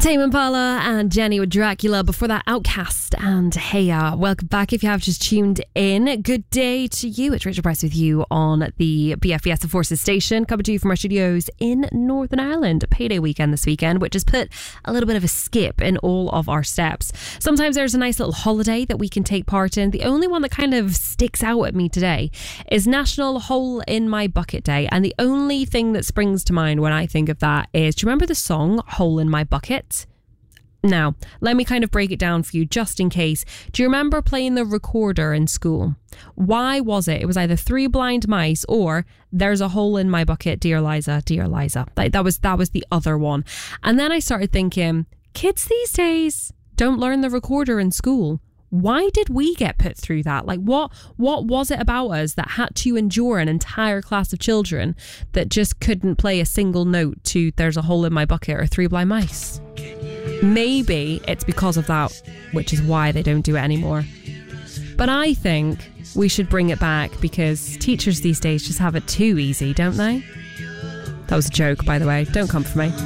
Tame Impala and Jenny with Dracula. Before that, Outcast and Hey Ya. Welcome back if you have just tuned in. Good day to you. It's Rachel Price with you on the BFBS of Forces station, coming to you from our studios in Northern Ireland. Payday weekend this weekend, which has put a little bit of a skip in all of our steps. Sometimes there's a nice little holiday that we can take part in. The only one that kind of sticks out at me today is National Hole in My Bucket Day. And the only thing that springs to mind when I think of that is, do you remember the song Hole in My Bucket? Now, let me kind of break it down for you just in case. Do you remember playing the recorder in school? Why was it? It was either Three Blind Mice or There's a Hole in My Bucket, Dear Liza, Dear Liza. That was the other one. And then I started thinking, kids these days don't learn the recorder in school. Why did we get put through that? Like, what was it about us that had to endure an entire class of children that just couldn't play a single note to There's a Hole in My Bucket or Three Blind Mice? Maybe it's because of that, which is why they don't do it anymore. But I think we should bring it back because teachers these days just have it too easy, don't they? That was a joke, by the way. Don't come for me.